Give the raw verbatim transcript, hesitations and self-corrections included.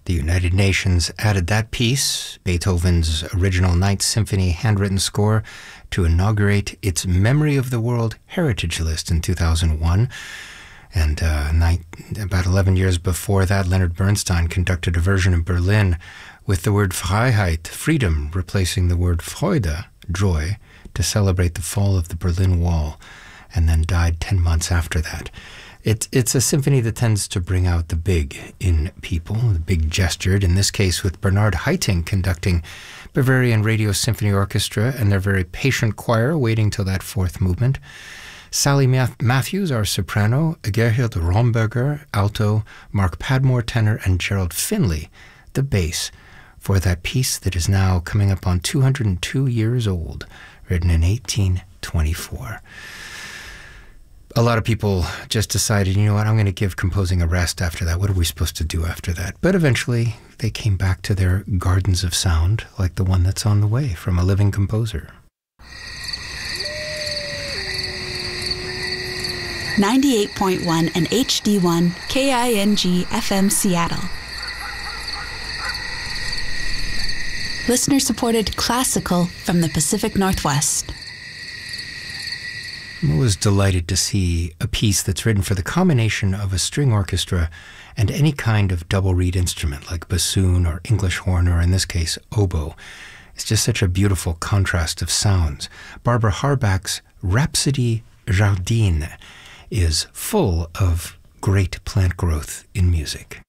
The United Nations added that piece, Beethoven's original Ninth Symphony handwritten score, to inaugurate its Memory of the World Heritage List in two thousand one. And uh, night, about eleven years before that, Leonard Bernstein conducted a version in Berlin with the word Freiheit, freedom, replacing the word Freude, joy, to celebrate the fall of the Berlin Wall, and then died ten months after that. It, it's a symphony that tends to bring out the big in people, the big gestured, in this case with Bernard Haitink conducting Bavarian Radio Symphony Orchestra and their very patient choir waiting till that fourth movement. Sally Matthews, our soprano, Gerhard Romberger, alto, Mark Padmore, tenor, and Gerald Finley, the bass, for that piece that is now coming up on two hundred two years old, written in eighteen twenty-four. A lot of people just decided, you know what, I'm going to give composing a rest after that. What are we supposed to do after that? But eventually, they came back to their gardens of sound, like the one that's on the way from a living composer. ninety-eight point one and H D one K I N G F M Seattle. Listener-supported classical from the Pacific Northwest. I'm always delighted to see a piece that's written for the combination of a string orchestra and any kind of double reed instrument like bassoon or English horn, or in this case, oboe. It's just such a beautiful contrast of sounds. Barbara Harbach's Rhapsodie Jardine is full of great plant growth in music.